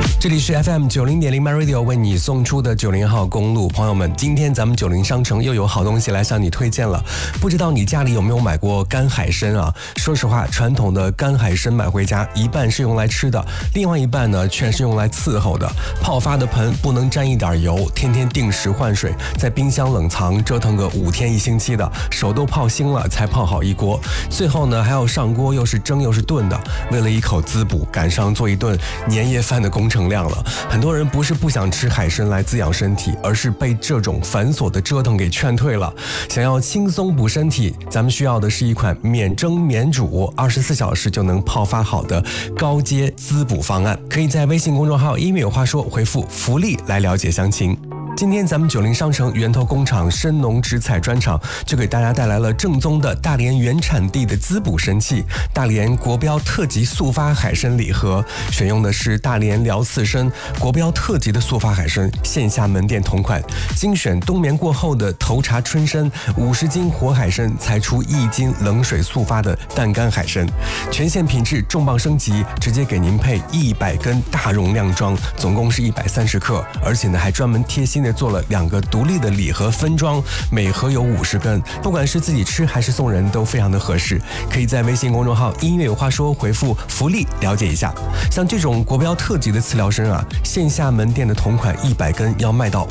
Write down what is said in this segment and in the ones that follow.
这里是 FM90.0 MyRadio 为你送出的90号公路，朋友们，今天咱们90商城又有好东西来向你推荐了。不知道你家里有没有买过干海参啊？说实话，传统的干海参买回家，一半是用来吃的，另外一半呢却是用来伺候的。泡发的盆不能沾一点油，天天定时换水，在冰箱冷藏折腾个5天1星期的，手都泡腥了才泡好一锅。最后呢还要上锅，又是蒸又是炖的，为了一口滋补，赶上做一顿年夜饭的工程量了。很多人不是不想吃海参来滋养身体，而是被这种繁琐的折腾给劝退了。想要轻松补身体，咱们需要的是一款免蒸免煮24小时就能泡发好的高阶滋补方案。可以在微信公众号音乐有话说回复福利来了解详情。今天咱们90商城源头工厂参农直采专场就给大家带来了正宗的大连原产地的滋补神器——大连国标特级速发海参礼盒，选用的是大连辽刺参国标特级的速发海参，线下门店同款，精选冬眠过后的头茬春参，50斤活海参裁出1斤冷水速发的淡干海参，全线品质重磅升级，直接给您配100根大容量装，总共是130克，而且呢还专门贴心的做了2个独立的礼盒分装，每盒有50根，不管是自己吃还是送人都非常的合适。可以在微信公众号音乐有话说回复福利了解一下。像这种国标特级的刺疗参啊，线下门店的同款100根要卖到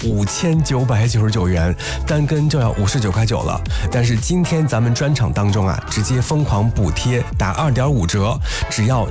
5999元，单根就要59块9了。但是今天咱们专场当中啊，直接疯狂补贴，打2.5折，只要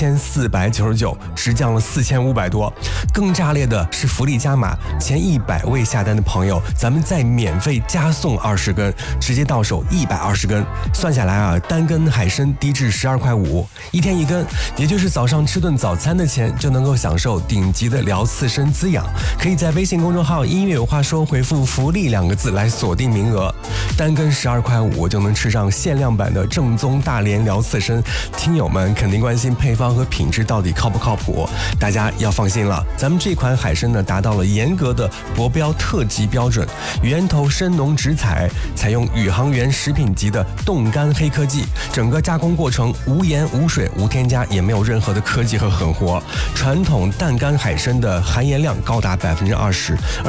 1499，直降了4500多。更炸裂的是福利加码，前100位下单的朋友，咱们再免费加送20根，直接到手120根。算下来啊，单根海参低至12块5，一天1根，也就是早上吃顿早餐的钱，就能够享受顶级的辽刺参滋养。可以在微信公众号音乐有话说回复福利2个字来锁定名额，单根12块5就能吃上限量版的正宗大连辽刺参。听友们肯定关心配方和品质到底靠不靠谱，大家要放心了，咱们这款海参呢达到了严格的国标特级标准，源头参农直采，采用宇航员食品级的冻干黑科技，整个加工过程无盐无水无添加，也没有任何的科技和狠活。传统淡干海参的含盐量高达20%，